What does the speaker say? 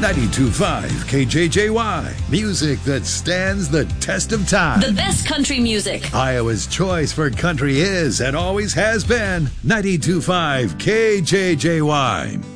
92.5 KJJY. Music that stands the test of time. The best country music. Iowa's choice for country is and always has been 92.5 KJJY.